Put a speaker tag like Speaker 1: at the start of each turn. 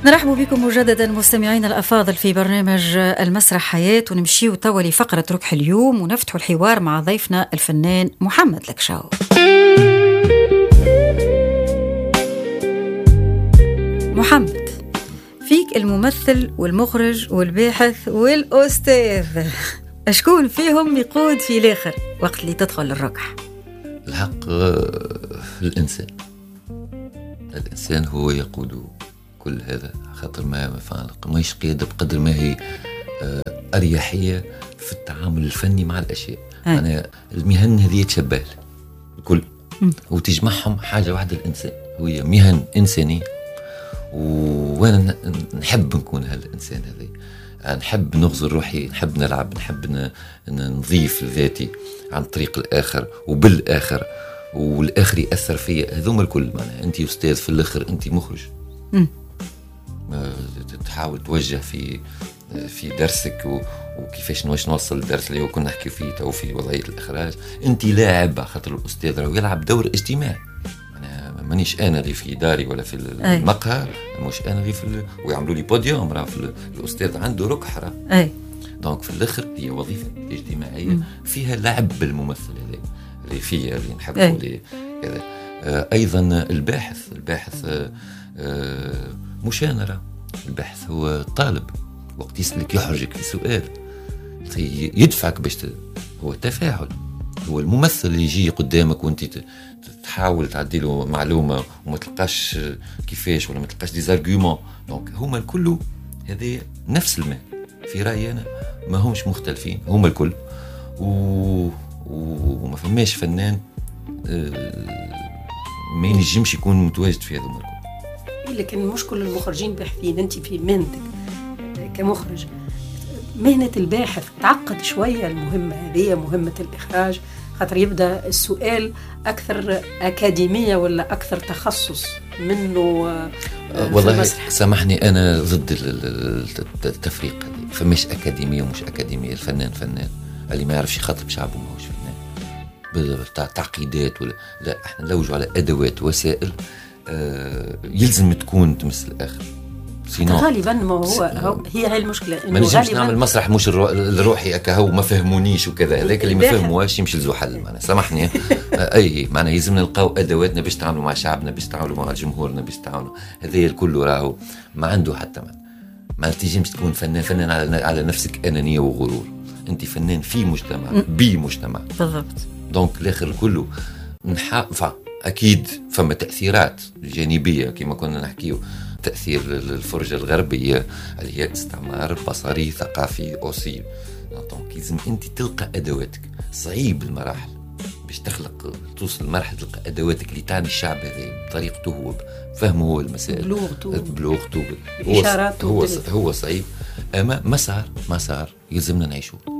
Speaker 1: نرحب بكم مجددا مستمعين الأفاضل في برنامج المسرح حياة، ونمشيو توا لفقرة ركح اليوم ونفتحوا الحوار مع ضيفنا الفنان محمد لكشاو. محمد، فيك الممثل والمخرج والباحث والأستاذ، أشكون فيهم يقود في الآخر وقت اللي تدخل الركح؟
Speaker 2: الحق الإنسان هو يقود كل هذا، خاطر ما ماهيش قيادة بقدر ما هي أريحية في التعامل الفني مع الأشياء. أنا المهن هذه تشبه الكل وتجمعهم حاجة واحدة، الإنسان هي مهن إنسانية، وأنا نحب نكون هالإنسان هذا، نحب نغزل روحي، نحب نلعب، نحب نضيف ذاتي عن طريق الآخر وبالآخر، والآخر يأثر فيا. هذوما الكل معناها أنت أستاذ في الآخر، أنت مخرج، تحاول توجه في درسك وكيفاش نوصل الدرس اللي كنا نحكي فيه تو في وضعية الإخراج. أنت لاعب، خاطر الأستاذ راهو يلعب دور اجتماعي. أنا مانيش أنا اللي في داري ولا في المقهى، مش أنا اللي ويعملوا لي بوديوم، راه الأستاذ عنده ركح راه. دونك في الآخر هي وظيفة اجتماعية فيها لعب بالممثل هذا اللي فيها اللي نحبه اللي كذا. أيضا الباحث مشانرة. الباحث هو طالب، وقت يسألك يحرجك في سؤال يدفعك باش هو تفاعل. هو الممثل اللي يجي قدامك وانت تحاول تعدي له معلومة وما تلقاش كيفاش ولا ما تلقاش دي زارجومون. دونك هما الكل هذه نفس المال في رأيي أنا، ما همش مختلفين، هما الكل وما فماش فنان ما ينجمش يكون متواجد في هذا الكل.
Speaker 3: لكن مش كل المخرجين باحثين. انت في مهنتك كمخرج، مهنة الباحث تعقد شوية المهمة هذه، مهمة الإخراج، خاطر يبدأ السؤال أكثر أكاديمية ولا أكثر تخصص منه.
Speaker 2: والله سامحني، أنا ضد التفريق هذه. فمش أكاديمية ومش أكاديمية. الفنان فنان، اللي ما يعرفش يخاطب شعبه ما هوش فنان. تعقيدات ولا لا، احنا نلوجوا على أدوات وسائل يلزم تكون تمس الآخر.
Speaker 3: غالبا ما هو هي هاي المشكلة،
Speaker 2: ما نجمش نعمل مسرح مش الروحي هو ما فهمونيش وكذا. هذاك اللي ما فهموهاش يمشي لزحل. معنا سامحني أي معنا يلزمنا نلقاو أدواتنا باش نتعاملوا مع شعبنا، باش نتعاملوا مع جمهورنا، باش نتعاملوا. هذا الكل راهو ما عنده حتى ما تيجيش تكون فنان على نفسك أنانية وغرور. أنت فنان في مجتمع بمجتمع بالضبط. دونك الآخر كله أكيد فما تأثيرات جانبية كما كنا نحكيه، تأثير الفرجة الغربية اللي هي استعمار بصري ثقافي أوسي. دونك لازم أنت تلقى أدواتك. صعيب المراحل باش توصل لمرحلة تلقى أدواتك اللي تعني الشعب هذا بطريقته هو فهمه هو المسائل بلغته
Speaker 3: إشاراته.
Speaker 2: هو صعيب، أما مسار يلزمنا نعيشه.